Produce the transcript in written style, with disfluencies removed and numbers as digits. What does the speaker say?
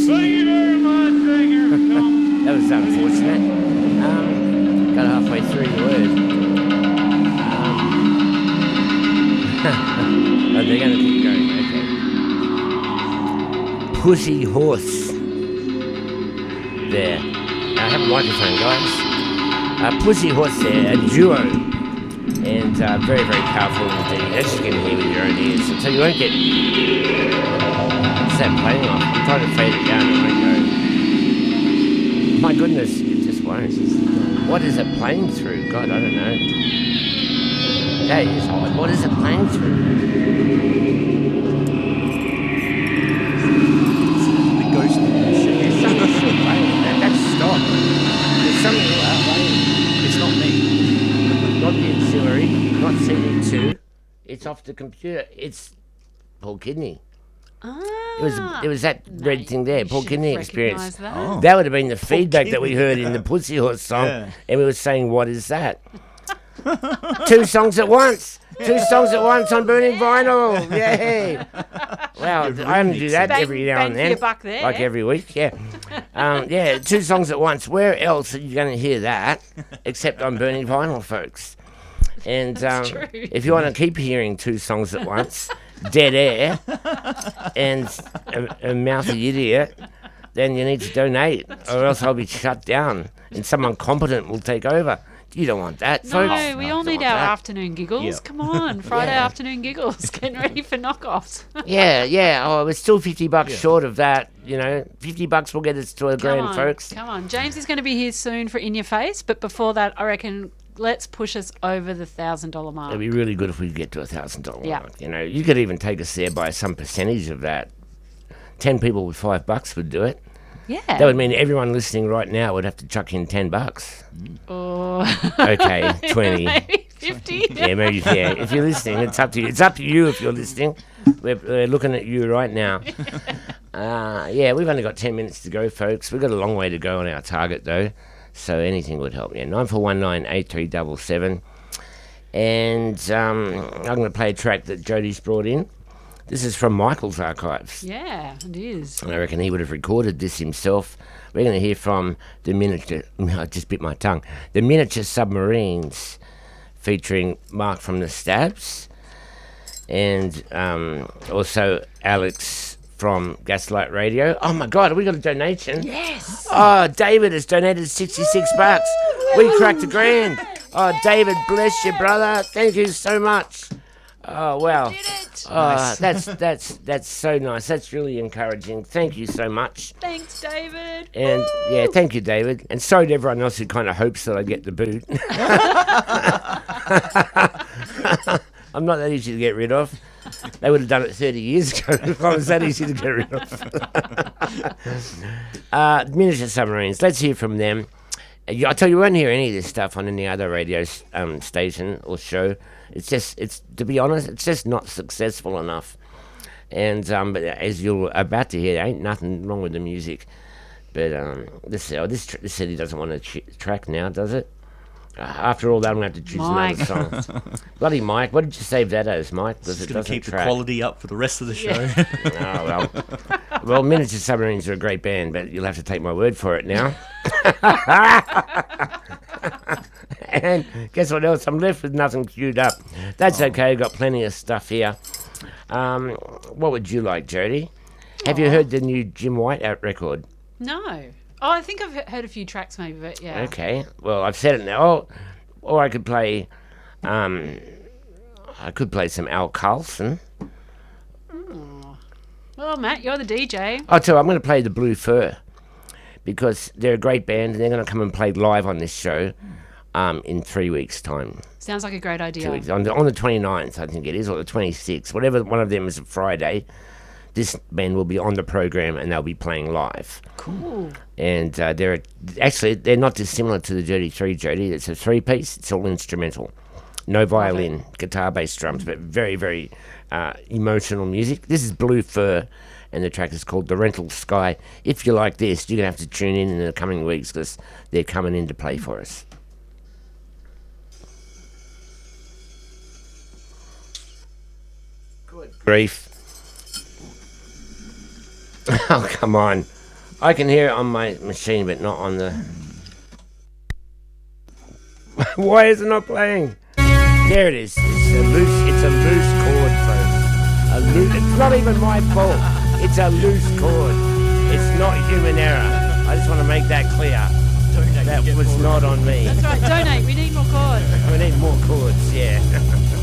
Thank you very much. Thank you. That was unfortunate. Got halfway through the word. Oh, they're going to keep going. Okay. Pussy Horse. There. I have a microphone, guys. Pussy Horse there, a duo. And very, very powerful indeed. As you can hear with your own ears. So you won't get... What's that playing off? I'm trying to fade it down. It won't go. My goodness, it just won't. What is it playing through? God, I don't know. That is odd. What is it playing through? The ghost machine. There's something still playing. That's stopped. There's something playing. It's not me. Not the auxiliary, not CD2. It's off the computer. It's Paul Kidney. It was that red thing there, Paul Kidney Experience. That. That would have been the feedback that we heard in the Pussy Horse song, and we were saying, "What is that?" Two songs at once. Two songs at once on burning vinyl. Yay! Well, I only do that every now and then, like every week. Yeah, yeah. Two songs at once. Where else are you going to hear that except on burning vinyl, folks? And if you want to keep hearing two songs at once, dead air, and a mouthy idiot, then you need to donate, or else I'll be shut down and someone competent will take over. You don't want that, folks. No, we all need our afternoon giggles. Yeah. Come on, Friday afternoon giggles. Getting ready for knockoffs. Yeah. Oh, we're still $50 short of that. You know, $50 will get us to a grand, folks. Come on. James is going to be here soon for In Your Face, but before that, I reckon let's push us over the $1,000 mark. It'd be really good if we get to $1,000 Yeah. mark. You know, you could even take us there by some percentage of that. 10 people with $5 would do it. Yeah. That would mean everyone listening right now would have to chuck in $10. Oh. Okay, 20. Maybe 50. Yeah, maybe. Yeah, if you're listening, it's up to you. It's up to you if you're listening. We're looking at you right now. Yeah, we've only got 10 minutes to go, folks. We've got a long way to go on our target, though. So anything would help. Yeah, 94198377. And I'm going to play a track that Jodie's brought in. This is from Michael's archives. Yeah, it is. And I reckon he would have recorded this himself. We're going to hear from the Miniature... I just bit my tongue. The Miniature Submarines, featuring Mark from the Stabs, and also Alex from Gaslight Radio. Oh my God, have we got a donation? Yes. Oh, David has donated $66. We cracked a grand. Oh, David, bless you, brother. Thank you so much. Oh, wow. Did it. Oh, that's so nice. That's really encouraging. Thank you so much. Thanks, David. And yeah, thank you, David. And sorry to everyone else who kind of hopes that I get the boot. I'm not that easy to get rid of. They would have done it 30 years ago if I was that easy to get rid of. Miniature Submarines. Let's hear from them. I tell you, you won't hear any of this stuff on any other radio station or show. It's to be honest, it's just not successful enough. And but as you're about to hear, there ain't nothing wrong with the music. But this said he doesn't want a track now, does it? After all that, I'm going to have to choose Mike. another song. Bloody Mike, what did you save that as, Mike? Because It's it going to doesn't keep track. the quality up for the rest of the show. Oh, well, Miniature Submarines are a great band, but you'll have to take my word for it now. And guess what else? I'm left with nothing queued up. That's okay, I've got plenty of stuff here. What would you like, Jodie? Have you heard the new Jim White record? No. Oh, I think I've heard a few tracks maybe, but yeah. Okay, well, I've said it now. Oh, or I could play... I could play some Al Carlson. Well, Matt, you're the DJ. I'll tell you, I'm going to play the Blue Fur because they're a great band and they're going to come and play live on this show in 3 weeks' time. Sounds like a great idea. 2 weeks. On the 29th, I think it is, or the 26th. Whatever one of them is a Friday, this band will be on the program and they'll be playing live. Cool. And they're not dissimilar to the Dirty Three, Jodie. It's a three-piece. It's all instrumental. No violin, guitar, bass, drums, but very, very emotional music. This is Blue Fur, and the track is called The Rental Sky. If you like this, you're going to have to tune in the coming weeks because they're coming in to play for us. Good grief. Oh, come on. I can hear it on my machine, but not on the... Why is it not playing? There it is. It's a loose chord, folks. It's not even my fault. It's a loose chord. It's not human error. I just want to make that clear. That was not on me. That's right. Donate. We need more chords. We need more chords, yeah.